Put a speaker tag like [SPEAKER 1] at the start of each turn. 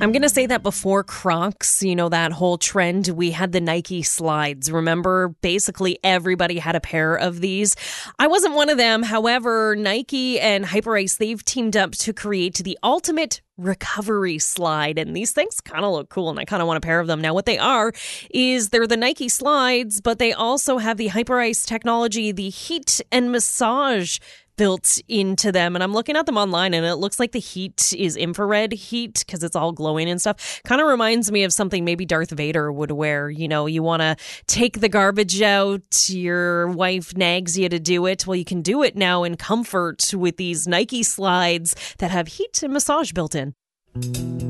[SPEAKER 1] I'm going to say that before Crocs, that whole trend, we had the Nike slides. Remember, basically everybody had a pair of these. I wasn't one of them. However, Nike and Hyperice, they've teamed up to create the ultimate recovery slide. And these things kind of look cool, and I kind of want a pair of them. Now, what they are is they're the Nike slides, but they also have the Hyperice technology, the heat and massage built into them. And I'm looking at them online, and it looks like the heat is infrared heat because it's all glowing and stuff. Kind of reminds me of something maybe Darth Vader would wear. You want to take the garbage out, your wife nags you to do it. Well, you can do it now in comfort with these Nike slides that have heat and massage built in.